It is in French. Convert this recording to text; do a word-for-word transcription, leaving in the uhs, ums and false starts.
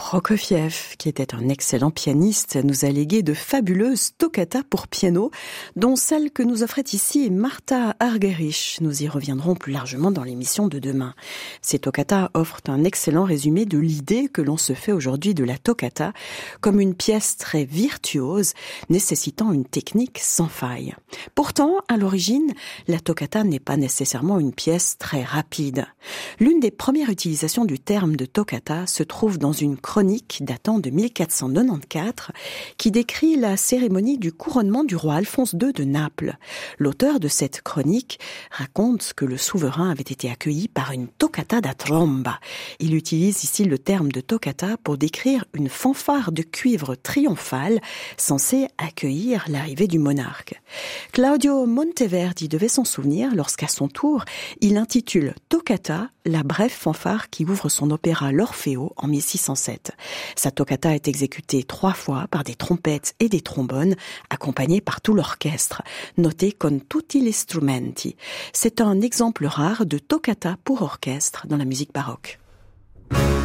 Prokofiev, qui était un excellent pianiste, nous a légué de fabuleuses toccatas pour piano, dont celle que nous offrait ici Martha Argerich. Nous y reviendrons plus largement dans l'émission de demain. Ces toccatas offrent un excellent résumé de l'idée que l'on se fait aujourd'hui de la toccata comme une pièce très virtuose, nécessitant une technique sans faille. Pourtant, à l'origine, la toccata n'est pas nécessairement une pièce très rapide. L'une des premières utilisations du terme de toccata se trouve dans une chronique datant de mille quatre cent quatre-vingt-quatorze qui décrit la cérémonie du couronnement du roi Alphonse deux de Naples. L'auteur de cette chronique raconte que le souverain avait été accueilli par une toccata da tromba. Il utilise ici le terme de toccata pour décrire une fanfare de cuivre triomphale censée accueillir l'arrivée du monarque. Claudio Monteverdi devait s'en souvenir lorsqu'à son tour, il intitule Toccata la brève fanfare qui ouvre son opéra L'Orfeo en mille six cent sept. Sa toccata est exécutée trois fois par des trompettes et des trombones, accompagnée par tout l'orchestre, noté con tutti gli strumenti. C'est un exemple rare de toccata pour orchestre dans la musique baroque.